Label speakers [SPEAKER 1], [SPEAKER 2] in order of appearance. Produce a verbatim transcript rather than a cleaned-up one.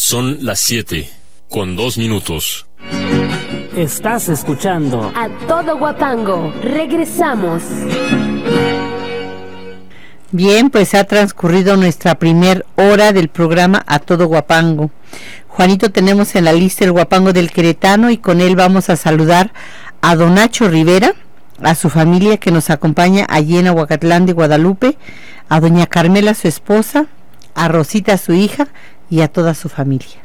[SPEAKER 1] Son las siete, con dos minutos.
[SPEAKER 2] Estás escuchando
[SPEAKER 3] A Todo Huapango. Regresamos.
[SPEAKER 4] Bien, pues ha transcurrido nuestra primer hora del programa A Todo Huapango. Juanito, tenemos en la lista el Huapango del Queretano y con él vamos a saludar a don Nacho Rivera, a su familia que nos acompaña allí en Aguacatlán de Guadalupe, a doña Carmela, su esposa, a Rosita, su hija, y a toda su familia.